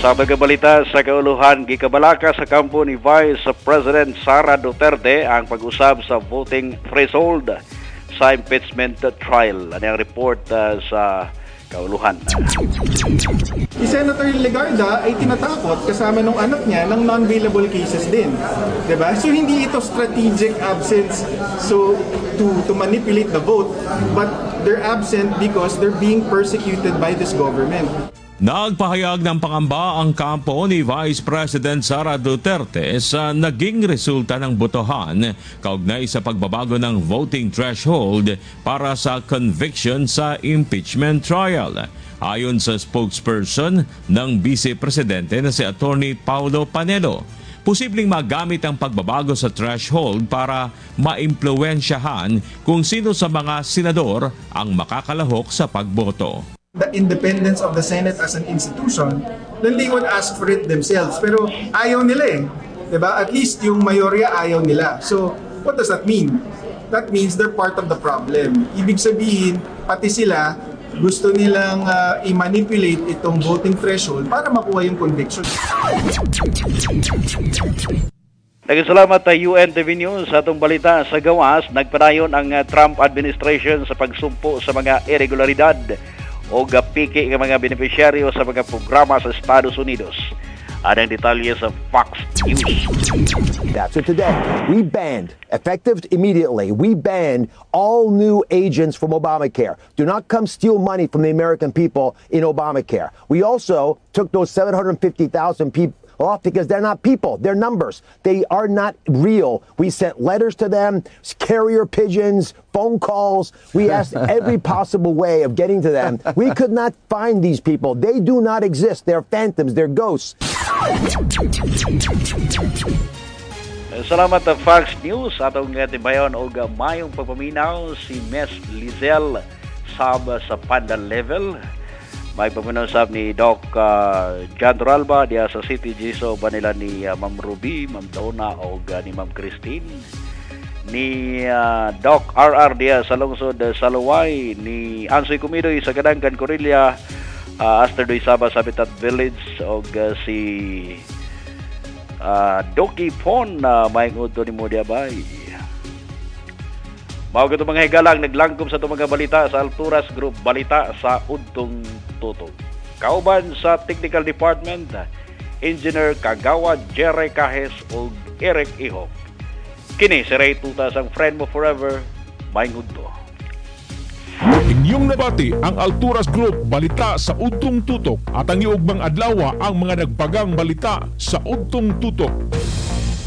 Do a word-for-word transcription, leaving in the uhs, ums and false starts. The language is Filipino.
Sa mga balita sa kauluhan, gikabalaka sa kampo ni Vice President Sara Duterte ang pag-usab sa voting threshold sa impeachment trial. Ano ang report uh, sa kauluhan? Si Senator Legarda ay tinatakot kasama ng anak niya ng non-bailable cases din. Diba? So hindi ito strategic absence so to to manipulate the vote, but they're absent because they're being persecuted by this government. Nagpahayag ng pangamba ang kampo ni Vice President Sara Duterte sa naging resulta ng botohan kaugnay sa pagbabago ng voting threshold para sa conviction sa impeachment trial. Ayon sa spokesperson ng Vice Presidente na si Attorney Paulo Panelo, posibleng magamit ang pagbabago sa threshold para maimpluwensyahan kung sino sa mga senador ang makakalahok sa pagboto. The independence of the Senate as an institution, then they would ask for it themselves. Pero ayaw nila eh. Diba? At least yung mayorya ayaw nila. So, what does that mean? That means they're part of the problem. Ibig sabihin, pati sila, gusto nilang uh, i-manipulate itong voting threshold para makuha yung conviction. Naging sa U N T V News sa atong balita sa gawas. Nagpadayon ang uh, Trump administration sa pagsumpo sa mga irregularidad o gapiki ng mga benepisyaryo sa mga programa sa Estados Unidos. Anong detalye sa Fox News. So today, we banned, effective immediately, we banned all new agents from Obamacare. Do not come steal money from the American people in Obamacare. We also took those seven hundred fifty thousand people off because they're not people, they're numbers. They are not real. We sent letters to them, carrier pigeons, phone calls. We asked every possible way of getting to them. We could not find these people. They do not exist. They're phantoms, they're ghosts. Salamat sa Fox News. Atong tibayon og mayong pagpaminaw si Miss Lizelle Sab sa Panda Level. May paminaw sab ni Doc uh, John Toralba diya sa City Giso ba nila ni uh, Ma'am Ruby, Ma'am Donna o uh, ni Ma'am Christine, ni uh, Doc R R diya sa lungsod uh, sa Luway, ni Ansoy Kumidoy sa Kadangkan Corilla, uh, Aster Doy Saba sa Habitat Village o uh, si uh, Doki Pon na uh, maingod ni mo diya bay. Mao gito mga higalang naglangkom sa itong mga balita sa Alturas Group Balita sa Udtong Tutog. Kauban sa Technical Department, Engineer Kagawa Jerry Cajes o Eric Ihok. Kini si Ray Tutas ang friend mo forever, maingod to. Inyong nabati ang Alturas Group Balita sa Udtong Tutok at ang iugmang adlaw ang mga nagpagang balita sa Udtong Tutok.